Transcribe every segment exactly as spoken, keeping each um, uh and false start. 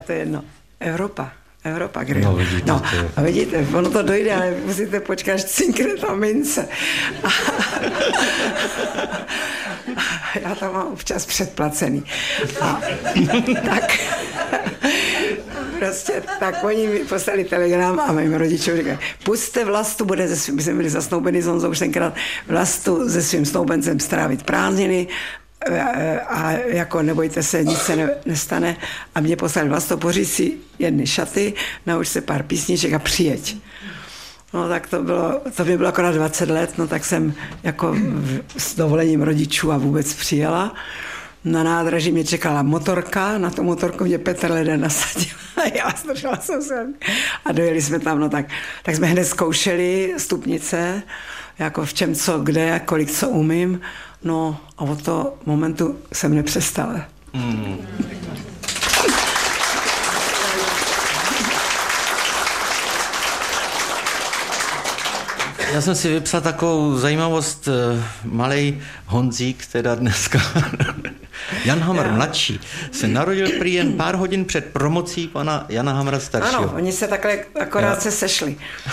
to je jedno. Evropa. Evropa, kde? No, vidíte, no, a vidíte, ono to dojde, ale musíte počkat, až cinkne ta mince. A, já to mám občas předplacený. A tak, prostě, tak oni mi poslali telegram a mým rodičům říkají, pusťte Vlastu, bude ze svým, my jsme byli zasnoubeni s Honzou už tenkrát, Vlastu se svým snoubencem strávit prázdniny, a jako nebojte se, nic se ne, nestane. A mě poslali Vlasto, pořiď si jedny šaty, nauč se pár písniček a přijeď. No tak to bylo, to by bylo akorát dvacet let, no tak jsem jako s dovolením rodičů a vůbec přijela. Na nádraží mě čekala motorka, na tu motorku mě Petr Leden nasadil a já zdržela jsem se. A dojeli jsme tam, no tak, tak jsme hned zkoušeli stupnice, jako v čem co, kde, kolik co umím. No a od toho momentu jsem nepřestala. Mm. Já jsem si vypsal takovou zajímavost. Malej Honzík, teda dneska Jan Hamr mladší, se narodil prý jen pár hodin před promocí pana Jana Hamra staršího. Ano, oni se takhle akorát Já. se sešli.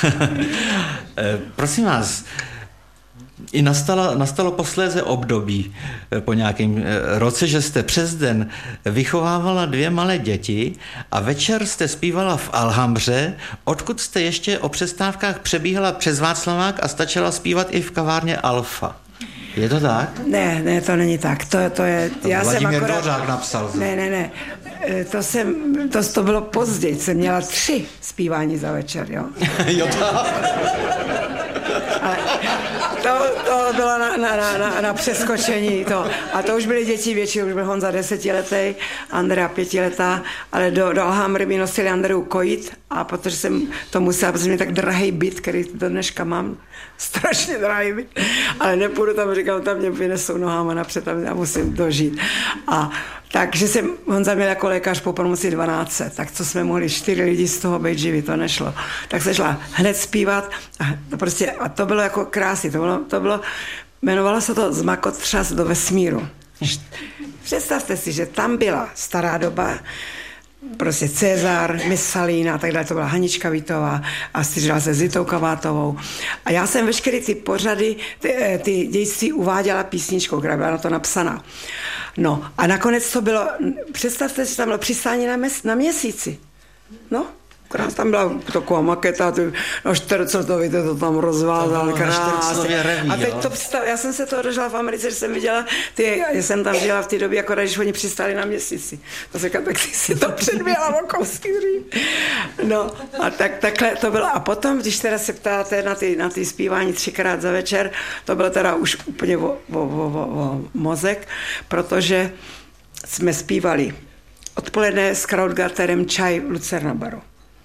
Prosím vás, i nastalo, nastalo posléze období po nějakém roce, že jste přes den vychovávala dvě malé děti a večer jste zpívala v Alhambře, odkud jste ještě o přestávkách přebíhala přes Václavák a stačila zpívat i v kavárně Alfa. Je to tak? Ne, ne, to není tak. To, to je... To já Vladimír jsem akorát... Dvořák napsal. Ne, ne, ne. To, jsem, to, to bylo později. Jsem měla tři zpívání za večer, jo? Jo, to... Ale to, to bylo na, na, na, na přeskočení. To. A to už byly děti větší, už byl Honza desetiletý, Andrea pětiletá, ale do, do Alhambry mi nosili Andreu kojit a protože jsem to musela, protože mě tak drahý byt, který do dneška mám, strašně drahý byt, ale nepůjdu tam, říkám, tam mě vynesou nohama napřed, tam já musím dožít. A takže jsem, Honza měl jako lékař po promoci dvanáct, tak co jsme mohli čtyři lidi z toho být živí, to nešlo. Tak se šla hned zpívat a to, prostě, a to bylo jako krásný, to bylo, to bylo, jmenovalo se to Zmakotřas do vesmíru. Představte si, že tam byla stará doba, prostě Cezar, Miss Salína a tak dále, to byla Hanička Vítová a styřila se Zitou Kavátovou. A já jsem veškeré ty pořady, ty, ty dějství uváděla písničkou, která byla na to napsaná. No a nakonec to bylo, představte si, tam bylo přistání na, mes, na měsíci. No, krás, tam byla taková maketa, ty, no čtyřicový, to, to tam rozvázal, krásně. A teď to přistav, já jsem se toho dožila v Americe, že jsem viděla, ty, já jsem tam žila v té době, akorát, když oni přistáli na měsíci. To se tak ty si to předběhla o kousky dřív. No a tak, takhle to bylo. A potom, když teda se ptáte na ty, na ty zpívání třikrát za večer, to bylo teda už úplně o, o, o, o, o mozek, protože jsme zpívali odpoledne s Krautgarterem Čaj v Lucerna baru.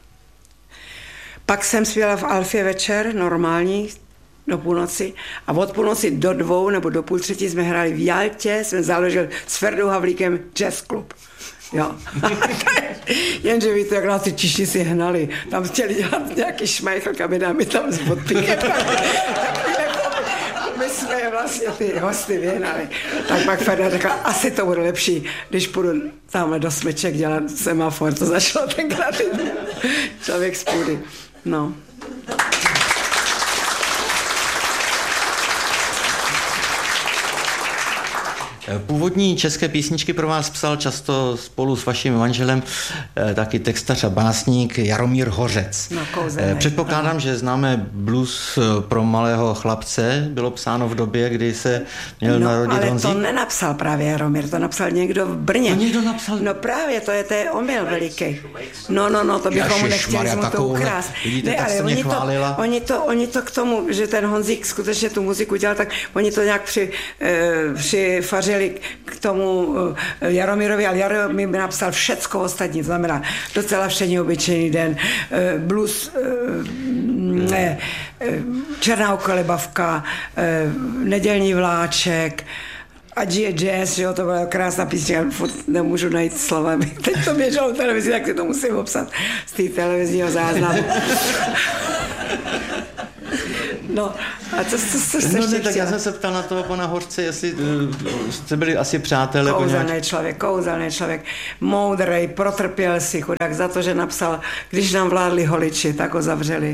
Pak jsem zpívala v Alfě večer, normální, do půlnoci. A od půlnoci do dvou nebo do půl třetí jsme hráli v Jaltě, jsme založili s Ferdou Havlíkem jazz klub. Jo. Jenže víte, jak nás ty čišníci hnali. Tam chtěli dělat nějaký šmajchl, aby nám tam s podpíkem. My jsme vlastně ty hosty vyhnali. Tak pak Ferda řekla, asi to bude lepší, když půjdu tamhle do Smeček dělat semafor. To začalo tenkrát člověk z půdy. No. Původní české písničky pro vás psal často spolu s vaším manželem taky textař a básník Jaromír Hořec. No, kouzelný. Předpokládám, no. že známe blues pro malého chlapce. Bylo psáno v době, kdy se měl no, narodit ale Honzík. To nenapsal právě Jaromír, to napsal někdo v Brně. To někdo napsal? No právě, to je, to je omyl veliký. No, no, no, to bychom mu nechtěli mu to ukrást. Vidíte, ne, tak jste mě oni chválila. To, oni, to, oni to k tomu, že ten Honzík skutečně tu muziku dělal, tak oni to nějak při, eh, přifařili k tomu Jaromírovi, ale Jaromír mi napsal všecko ostatní, to znamená Docela všední obyčejný den, blues, ne, Černá okolibavka, Nedělní vláček, a jazz, jo, to byla krásná písnička, furt nemůžu najít slova, teď to běželo v televizi, tak si to musím obsat z té televizního záznamu. No, a co, co, co jste no, ještě ne, tak chtěla? já jsem se ptal na toho pana Hořce, jestli uh, jste byli asi přátelé. Kouzelný nějak... člověk, kouzelný člověk, moudrej, protrpěl si chudák za to, že napsal, když nám vládli holiči, tak ho zavřeli.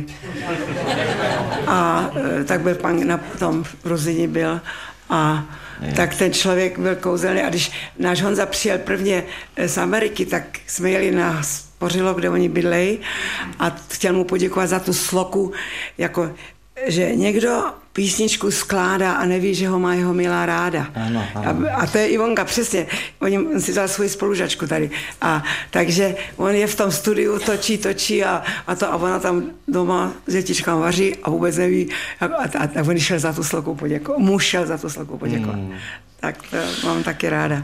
A tak byl pan na tom v Ruzyni byl a je. Tak ten člověk byl kouzelný a když náš Honza přijel prvně z Ameriky, tak jsme jeli na Spořilo, kde oni bydlejí a chtěl mu poděkovat za tu sloku, jako že někdo písničku skládá a neví, že ho má jeho milá ráda. Ano, ano. A, a to je Ivonka, přesně. On si dal svoji spolužačku tady. A takže on je v tom studiu, točí, točí a, a to a ona tam doma s dětičkám vaří a vůbec neví. A, a, a on šel za tu sloku poděkovat. Muž šel za tu sloku poděkovat. Hmm. Tak to mám taky ráda.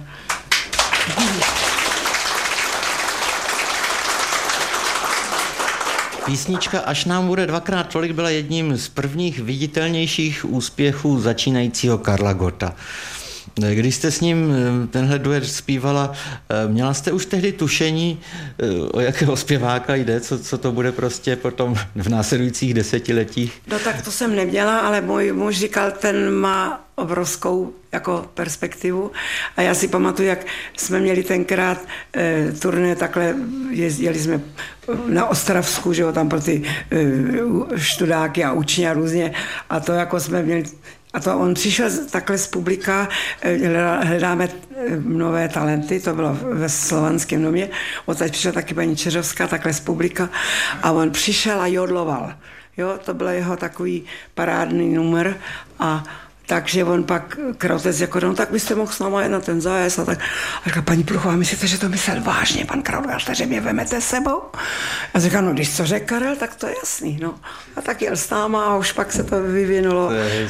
Písnička Až nám bude dvakrát tolik byla jedním z prvních viditelnějších úspěchů začínajícího Karla Gotta. Když jste s ním tenhle duet zpívala, měla jste už tehdy tušení, o jakého zpěváka jde, co, co to bude prostě potom v následujících desetiletích? No tak to jsem neměla, ale můj muž říkal, ten má obrovskou jako perspektivu a já si pamatuju, jak jsme měli tenkrát e, turné takhle, jezdili jsme na Ostravsku, že jo, tam pro ty e, študáky a učně a různě a to jako jsme měli. A to on přišel takhle z publika, hledáme nové talenty, to bylo ve Slovanském domě, odsaď přišla taky paní Čeřovská, takhle z publika a on přišel a jodloval. Jo, to byl jeho takový parádný numer a takže on pak Krautec jako, no tak byste mohl s náma jet na ten zájezd a tak. A říká, paní Pluchová, myslíte, že to myslel vážně, pan Krautec, že mě vemete sebou? A říká, no když co řekl Karel, tak to je jasný, no. A tak jel s náma a už pak se to vyvinulo.